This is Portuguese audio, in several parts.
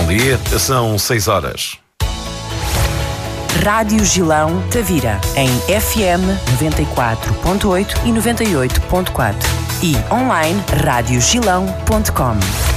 Bom dia, são 6 horas. Rádio Gilão Tavira, em FM 94.8 e 98.4 e online radiogilão.com.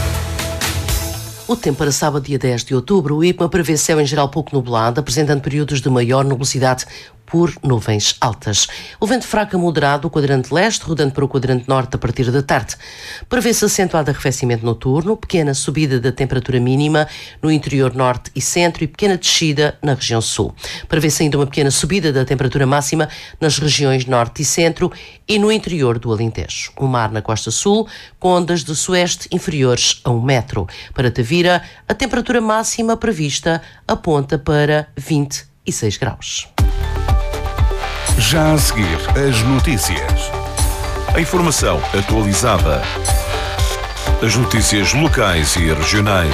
O tempo para sábado, dia 10 de outubro, o IPMA prevê céu em geral pouco nublado, apresentando períodos de maior nubosidade por nuvens altas. O vento fraco a moderado, o quadrante leste, rodando para o quadrante norte a partir da tarde. Prevê-se acentuado arrefecimento noturno, pequena subida da temperatura mínima no interior norte e centro e pequena descida na região sul. Prevê-se ainda uma pequena subida da temperatura máxima nas regiões norte e centro e no interior do Alentejo. O mar na costa sul, com ondas de sueste inferiores a 1 metro. Para Tavira, a temperatura máxima prevista aponta para 26 graus. Já a seguir, as notícias. A informação atualizada. As notícias locais e regionais.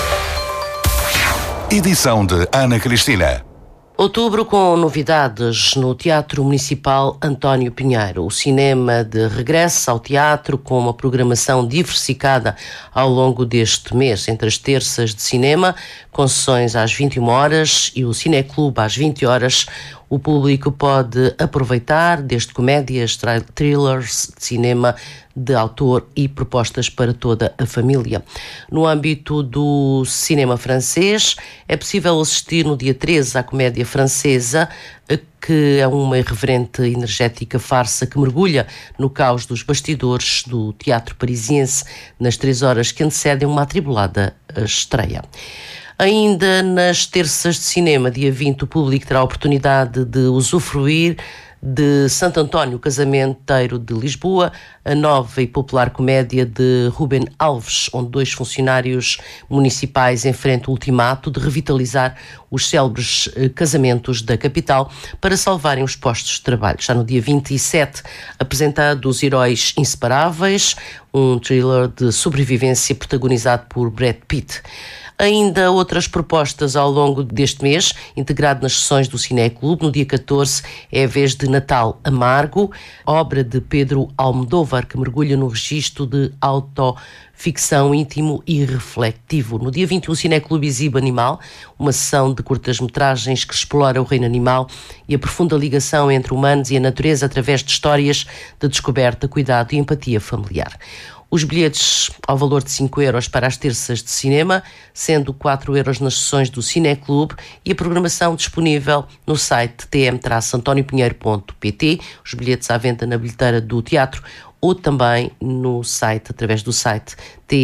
Edição de Ana Cristina. Outubro com novidades no Teatro Municipal António Pinheiro. O cinema de regresso ao teatro com uma programação diversificada ao longo deste mês, entre as terças de cinema, com sessões às 21 horas e o Cineclube às 20 horas. O público pode aproveitar desde comédias, thrillers, de cinema de autor e propostas para toda a família. No âmbito do cinema francês, é possível assistir no dia 13 à comédia francesa, que é uma irreverente e energética farsa que mergulha no caos dos bastidores do teatro parisiense nas 3 horas que antecedem uma atribulada estreia. Ainda nas terças de cinema, dia 20, o público terá a oportunidade de usufruir de Santo António, Casamenteiro de Lisboa, a nova e popular comédia de Rubem Alves, onde 2 funcionários municipais enfrentam o ultimato de revitalizar os célebres casamentos da capital para salvarem os postos de trabalho. Já no dia 27, apresentado Os Heróis Inseparáveis, um thriller de sobrevivência protagonizado por Brad Pitt. Ainda outras propostas ao longo deste mês, integrado nas sessões do Cineclube. No dia 14 é a vez de Natal Amargo, obra de Pedro Almodóvar, que mergulha no registro de autoficção íntimo e reflectivo. No dia 21, o Cineclube exibe Animal, uma sessão de curtas-metragens que explora o reino animal e a profunda ligação entre humanos e a natureza através de histórias de descoberta, cuidado e empatia familiar. Os bilhetes ao valor de 5 euros para as terças de cinema, sendo 4 euros nas sessões do Cineclube, e a programação disponível no site tm-antoniopinheiro.pt, os bilhetes à venda na bilheteira do teatro ou também no site, através do site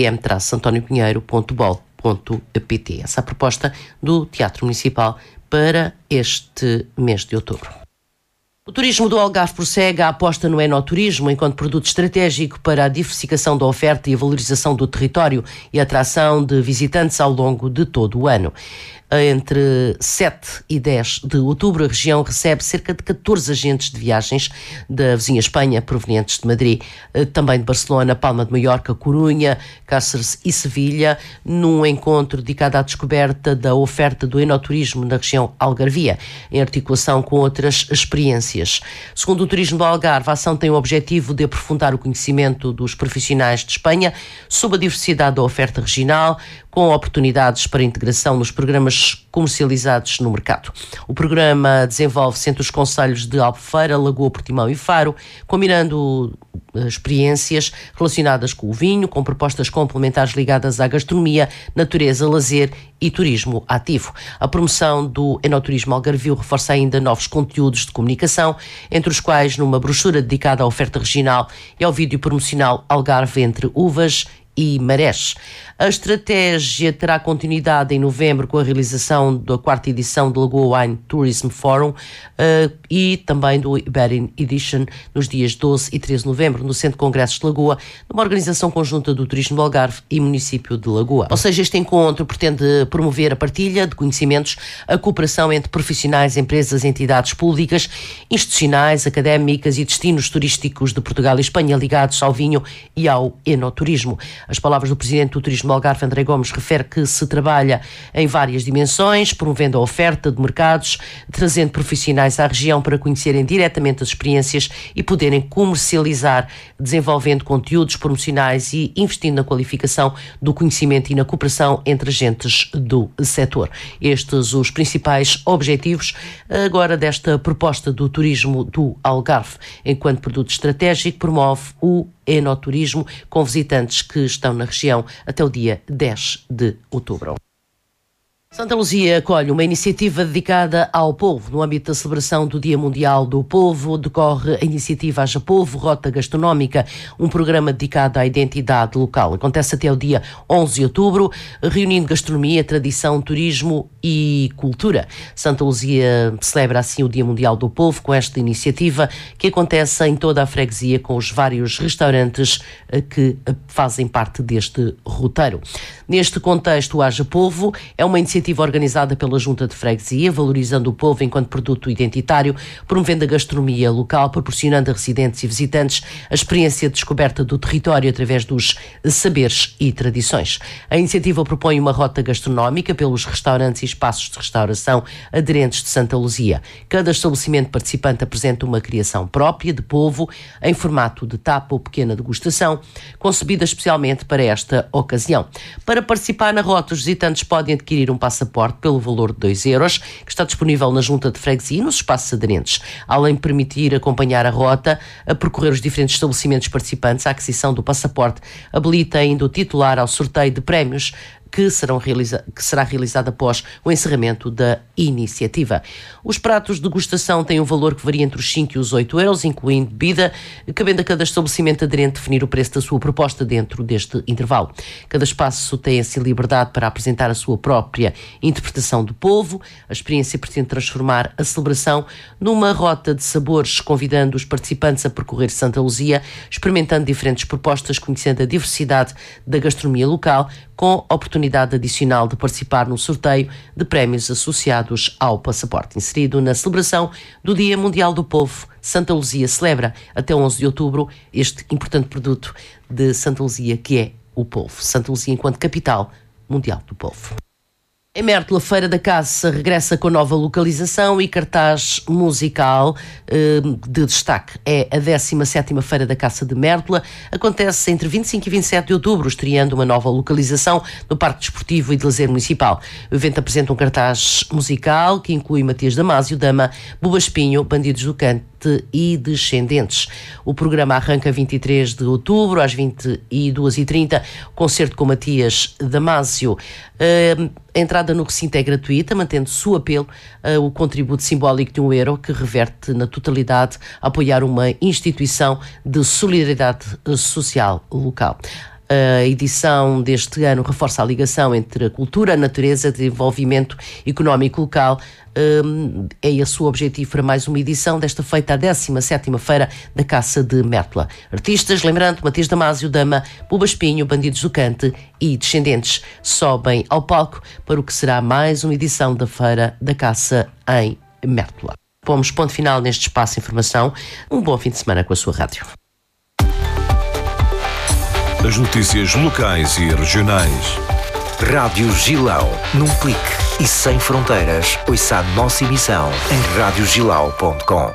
tm-antoniopinheiro.bol.pt. Essa é a proposta do Teatro Municipal para este mês de outubro. O turismo do Algarve prossegue a aposta no enoturismo enquanto produto estratégico para a diversificação da oferta e a valorização do território e a atração de visitantes ao longo de todo o ano. Entre 7 e 10 de outubro, a região recebe cerca de 14 agentes de viagens da vizinha Espanha, provenientes de Madrid, também de Barcelona, Palma de Maiorca, Corunha, Cáceres e Sevilha, num encontro dedicado à descoberta da oferta do enoturismo na região algarvia, em articulação com outras experiências. Segundo o Turismo do Algarve, a ação tem o objetivo de aprofundar o conhecimento dos profissionais de Espanha sobre a diversidade da oferta regional, com oportunidades para integração nos programas comercializados no mercado. O programa desenvolve-se entre os concelhos de Albufeira, Lagoa, Portimão e Faro, combinando experiências relacionadas com o vinho, com propostas complementares ligadas à gastronomia, natureza, lazer e turismo ativo. A promoção do enoturismo algarvio reforça ainda novos conteúdos de comunicação, entre os quais numa brochura dedicada à oferta regional e ao vídeo promocional Algarve entre uvas e marés. A estratégia terá continuidade em novembro com a realização da 4ª edição do Lagoa Wine Tourism Forum e também do Iberian Edition nos dias 12 e 13 de novembro no Centro de Congressos de Lagoa, numa organização conjunta do Turismo do Algarve e Município de Lagoa. Ou seja, este encontro pretende promover a partilha de conhecimentos, a cooperação entre profissionais, empresas, entidades públicas, institucionais, académicas e destinos turísticos de Portugal e Espanha ligados ao vinho e ao enoturismo. As palavras do Presidente do Turismo do Algarve, André Gomes, refere que se trabalha em várias dimensões, promovendo a oferta de mercados, trazendo profissionais à região para conhecerem diretamente as experiências e poderem comercializar, desenvolvendo conteúdos promocionais e investindo na qualificação do conhecimento e na cooperação entre agentes do setor. Estes os principais objetivos agora desta proposta do turismo do Algarve. Enquanto produto estratégico, promove o enoturismo com visitantes que estão na região até o dia 10 de outubro. Santa Luzia acolhe uma iniciativa dedicada ao povo. No âmbito da celebração do Dia Mundial do Povo, decorre a iniciativa Haja Povo, Rota Gastronómica, um programa dedicado à identidade local. Acontece até o dia 11 de outubro, reunindo gastronomia, tradição, turismo e cultura. Santa Luzia celebra assim o Dia Mundial do Povo com esta iniciativa que acontece em toda a freguesia com os vários restaurantes que fazem parte deste roteiro. Neste contexto, o Haja Povo é uma iniciativa organizada pela Junta de Freguesia, valorizando o povo enquanto produto identitário, promovendo a gastronomia local, proporcionando a residentes e visitantes a experiência de descoberta do território através dos saberes e tradições. A iniciativa propõe uma rota gastronómica pelos restaurantes e espaços de restauração aderentes de Santa Luzia. Cada estabelecimento participante apresenta uma criação própria de povo em formato de tapa ou pequena degustação, concebida especialmente para esta ocasião. Para participar na rota, os visitantes podem adquirir um passaporte pelo valor de 2 euros, que está disponível na Junta de Freguesia e nos espaços aderentes. Além de permitir acompanhar a rota, a percorrer os diferentes estabelecimentos participantes, a aquisição do passaporte habilita ainda o titular ao sorteio de prémios que será realizado após o encerramento da iniciativa. Os pratos de degustação têm um valor que varia entre os 5 e os 8 euros, incluindo bebida, cabendo a cada estabelecimento aderente definir o preço da sua proposta dentro deste intervalo. Cada espaço tem assim liberdade para apresentar a sua própria interpretação do povo. A experiência pretende transformar a celebração numa rota de sabores, convidando os participantes a percorrer Santa Luzia, experimentando diferentes propostas, conhecendo a diversidade da gastronomia local, com oportunidade adicional de participar no sorteio de prémios associados ao passaporte. Inserido na celebração do Dia Mundial do Povo, Santa Luzia celebra até 11 de outubro este importante produto de Santa Luzia, que é o povo. Santa Luzia enquanto capital mundial do povo. Em Mértola, Feira da Caça regressa com nova localização e cartaz musical de destaque. É a 17ª Feira da Caça de Mértola. Acontece entre 25 e 27 de outubro, estreando uma nova localização no Parque Desportivo e de Lazer Municipal. O evento apresenta um cartaz musical que inclui Matias Damasio, Dama, Buba Espinho, Bandidos do Cante e Descendentes. O programa arranca 23 de outubro, às 22h30, concerto com Matias Damasio. A entrada no recinto é gratuita, mantendo-se o apelo o contributo simbólico de €1, que reverte na totalidade a apoiar uma instituição de solidariedade social local. A edição deste ano reforça a ligação entre a cultura, a natureza e desenvolvimento económico local. É esse o objetivo para mais uma edição desta feita, a 17ª Feira da Caça de Mértola. Artistas, lembrando, Matias Damasio, Dama, Buba Espinho, Bandidos do Cante e Descendentes sobem ao palco para o que será mais uma edição da Feira da Caça em Mértola. Pomos ponto final neste espaço de informação. Um bom fim de semana com a sua rádio. As notícias locais e regionais. Rádio Gilão, num clique e sem fronteiras, ouça a nossa emissão em radiogilau.com.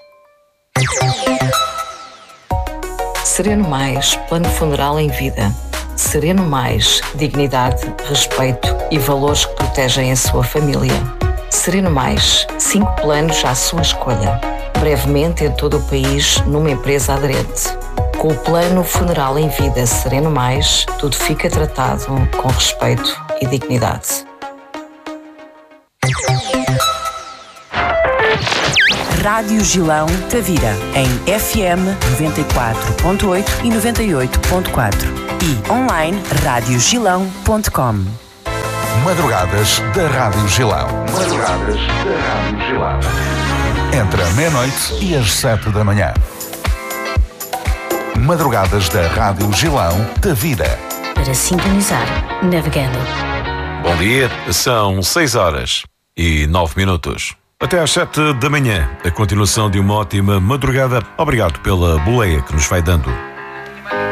Sereno Mais, plano funeral em vida. Sereno Mais, dignidade, respeito e valores que protegem a sua família. Sereno Mais, 5 planos à sua escolha. Brevemente em todo o país, numa empresa aderente. Com o plano funeral em vida Sereno Mais, tudo fica tratado com respeito e dignidade. Rádio Gilão Tavira, em FM 94.8 e 98.4 e online radiogilão.com. Madrugadas da Rádio Gilão. Madrugadas da Rádio Gilão. Entre a meia-noite e as 7 da manhã. Madrugadas da Rádio Gilão Tavira. Para sintonizar, navegando. Bom dia, são 6h09. Até às 7 da manhã, a continuação de uma ótima madrugada. Obrigado pela boleia que nos vai dando.